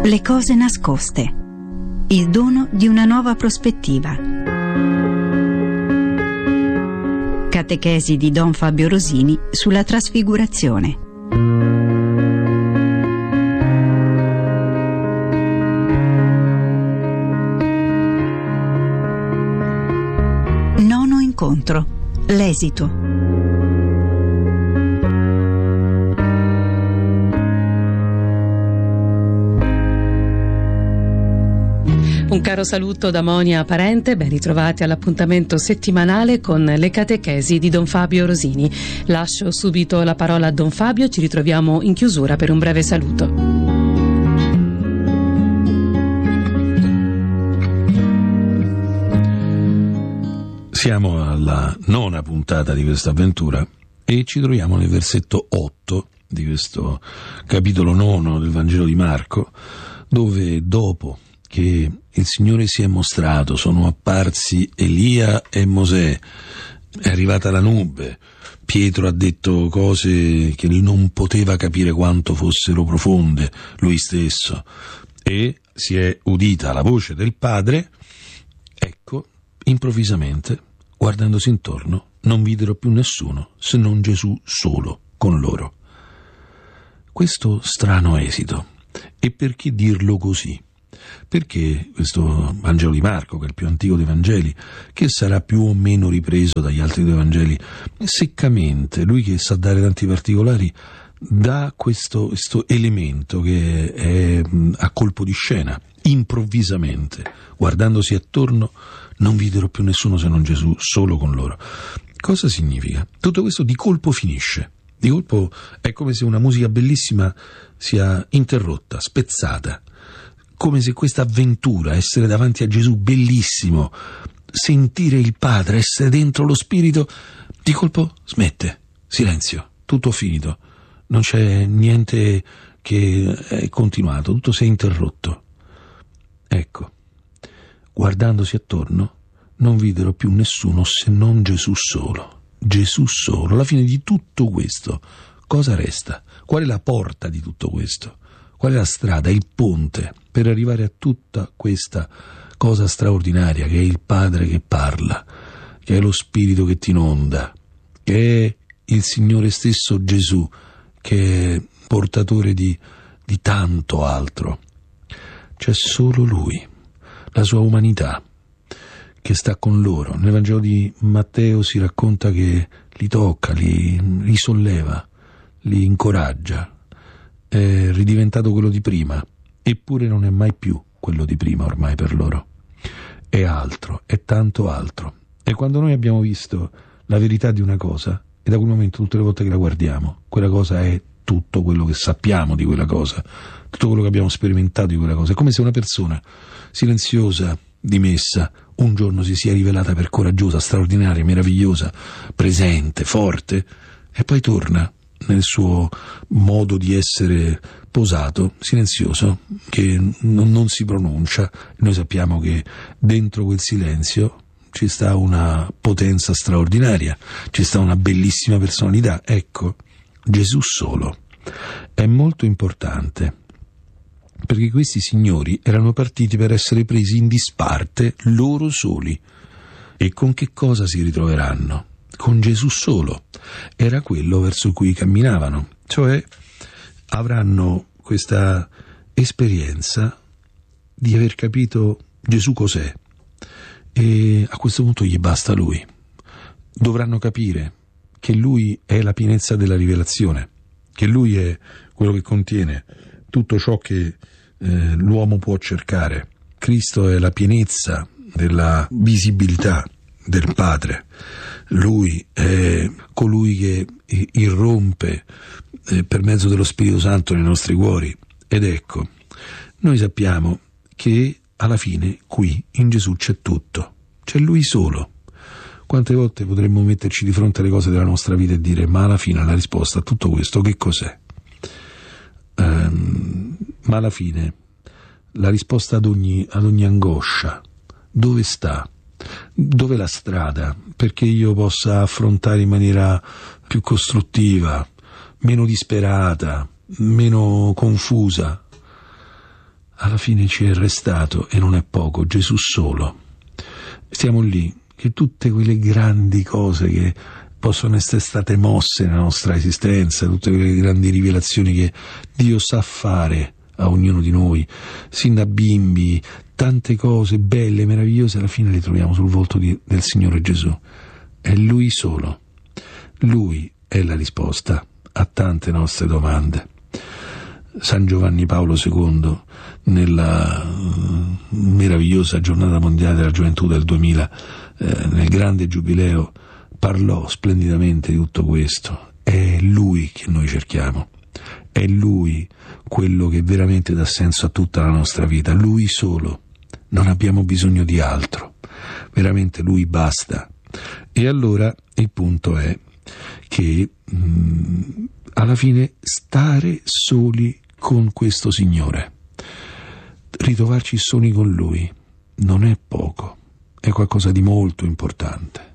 Le cose nascoste. Il dono di una nuova prospettiva. Catechesi di Don Fabio Rosini sulla trasfigurazione. Nono incontro. L'esito. Un caro saluto da Monia Parente, ben ritrovati all'appuntamento settimanale con le catechesi di Don Fabio Rosini. Lascio subito la parola a Don Fabio, ci ritroviamo in chiusura per un breve saluto. Siamo alla nona puntata di questa avventura e ci troviamo nel versetto 8 di questo capitolo 9 del Vangelo di Marco, dove dopo che il Signore si è mostrato, sono apparsi Elia e Mosè, è arrivata la nube, Pietro ha detto cose che non poteva capire quanto fossero profonde lui stesso, e si è udita la voce del Padre. Ecco, improvvisamente, guardandosi intorno, non videro più nessuno se non Gesù solo con loro. Questo strano esito. E perché dirlo così? Perché questo Vangelo di Marco, che è il più antico dei Vangeli, che sarà più o meno ripreso dagli altri due Vangeli, seccamente, lui che sa dare tanti particolari, dà questo elemento che è a colpo di scena, improvvisamente, guardandosi attorno, non videro più nessuno se non Gesù solo con loro. Cosa significa? Tutto questo di colpo finisce. Di colpo è come se una musica bellissima sia interrotta, spezzata. Come se questa avventura, essere davanti a Gesù, bellissimo, sentire il Padre, essere dentro lo Spirito, di colpo smette, silenzio, tutto finito, non c'è niente che è continuato, tutto si è interrotto. Ecco, guardandosi attorno, non videro più nessuno se non Gesù solo. Gesù solo. Alla fine di tutto questo, cosa resta? Qual è la porta di tutto questo? Qual è la strada, il ponte per arrivare a tutta questa cosa straordinaria che è il Padre che parla, che è lo Spirito che ti inonda, che è il Signore stesso Gesù, che è portatore di tanto altro. C'è solo Lui, la sua umanità, che sta con loro. Nel Vangelo di Matteo si racconta che li tocca, li risolleva, li incoraggia. È ridiventato quello di prima, eppure non è mai più quello di prima ormai per loro. È altro, è tanto altro. E quando noi abbiamo visto la verità di una cosa, e da quel momento tutte le volte che la guardiamo, quella cosa è tutto quello che sappiamo di quella cosa, tutto quello che abbiamo sperimentato di quella cosa. È come se una persona silenziosa, dimessa, un giorno si sia rivelata per coraggiosa, straordinaria, meravigliosa, presente, forte, e poi torna nel suo modo di essere posato, silenzioso, che non si pronuncia. Noi sappiamo che dentro quel silenzio ci sta una potenza straordinaria, ci sta una bellissima personalità. Ecco, Gesù solo è molto importante, perché questi signori erano partiti per essere presi in disparte loro soli. E con che cosa si ritroveranno? Con Gesù solo. Era quello verso cui camminavano, cioè avranno questa esperienza di aver capito Gesù cos'è, e a questo punto gli basta Lui. Dovranno capire che Lui è la pienezza della rivelazione, che Lui è quello che contiene tutto ciò che l'uomo può cercare. Cristo è la pienezza della visibilità del Padre. Lui è colui che irrompe per mezzo dello Spirito Santo nei nostri cuori. Ed ecco, noi sappiamo che alla fine qui in Gesù c'è tutto, c'è Lui solo. Quante volte potremmo metterci di fronte alle cose della nostra vita e dire: ma alla fine la risposta a tutto questo che cos'è? Ma alla fine la risposta ad ogni angoscia dove sta? Dov'è la strada perché io possa affrontare in maniera più costruttiva, meno disperata, meno confusa? alla fine ci è restato, e non è poco, Gesù solo. Stiamo lì, che tutte quelle grandi cose che possono essere state mosse nella nostra esistenza, tutte quelle grandi rivelazioni che Dio sa fare a ognuno di noi, sin da bimbi, tante cose belle, meravigliose, alla fine le troviamo sul volto del Signore Gesù. È Lui solo. Lui è la risposta a tante nostre domande. San Giovanni Paolo II, nella meravigliosa giornata mondiale della gioventù del 2000, nel grande giubileo, parlò splendidamente di tutto questo. È Lui che noi cerchiamo, è Lui quello che veramente dà senso a tutta la nostra vita, Lui solo, non abbiamo bisogno di altro, veramente Lui basta. E allora il punto è che alla fine stare soli con questo Signore, ritrovarci soli con Lui, non è poco, è qualcosa di molto importante.